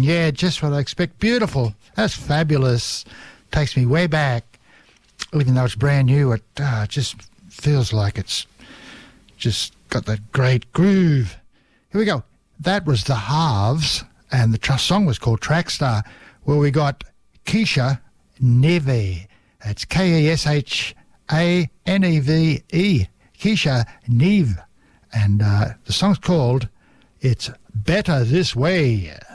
Yeah, just what I expect. Beautiful. That's fabulous. Takes me way back. Even though it's brand new, it just feels like it's just got that great groove. Here we go. That was the Halves, and the song was called Trackstar, where we got Keisha Neve. That's Keshaneve. Keisha Neve. And the song's called It's Better This Way.